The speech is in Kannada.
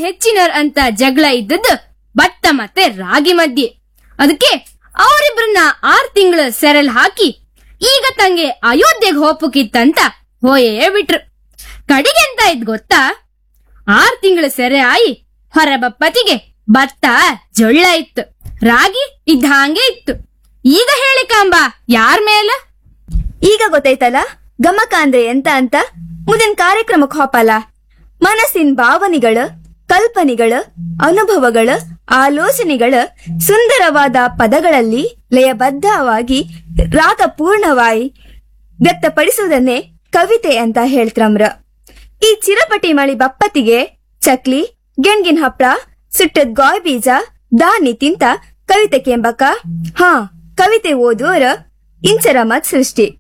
ಹೆಚ್ಚಿನರ್ ಅಂತ ಜಗಳ ಇದ್ದದ್ದು ಭತ್ತ ಮತ್ತೆ ರಾಗಿ ಮಧ್ಯೆ. ಅದಕ್ಕೆ ಅವರಿಬ್ರನ್ನ 6 ತಿಂಗಳ ಸೆರೆಲ್ ಹಾಕಿ ಈಗ ತಂಗೆ ಅಯೋಧ್ಯೆಗೆ ಹೋಪಕ್ಕಿತ್ತಂತ ಹೋಯೇ ಬಿಟ್ರು. ಕಡಿಗೆ ಎಂತ ಇದ್ ಗೊತ್ತಾ, 6 ತಿಂಗಳ ಸೆರೆ ಆಯಿ ಹೊರಬಪ್ಪತಿಗೆ ಭತ್ತ ಜೊಳ್ಳ ಇತ್ತು, ರಾಗಿ ಇದ್ದ ಹಾಗೆ ಇತ್ತು. ಈಗ ಹೇಳಿ ಕಾಂಬಾ ಯಾರ ಮೇಲ? ಈಗ ಗೊತ್ತಾಯ್ತಲ್ಲ ಗಮಕ ಅಂದ್ರೆ ಎಂತ ಅಂತ. ಮುಂದಿನ ಕಾರ್ಯಕ್ರಮಕ್ಕೆ ಹೋಪಲ್ಲ. ಮನಸ್ಸಿನ ಭಾವನೆಗಳ, ಕಲ್ಪನೆಗಳ, ಅನುಭವಗಳ, ಆಲೋಚನೆಗಳ ಸುಂದರವಾದ ಪದಗಳಲ್ಲಿ ಲಯಬದ್ಧವಾಗಿ ರಾಗಪೂರ್ಣವಾಗಿ ವ್ಯಕ್ತಪಡಿಸುವುದನ್ನೇ ಕವಿತೆ ಅಂತ ಹೇಳ್ತ್ರಮ್ರ. ಈ ಚಿರಪಟಿ ಮಳಿ ಬಪ್ಪತ್ತಿಗೆ ಚಕ್ಲಿ, ಗೆಣ್ಗಿನ ಹಪ್ಳ, ಸುಟ್ಟದ್ ಗಾಯ್ ಬೀಜ, ದಾನಿ ತಿಂತ ಕವಿತೆ ಕೆಂಬಕ. ಕವಿತೆ ಓದುವರ ಇಂಚರ ಮತ್ ಸೃಷ್ಟಿ.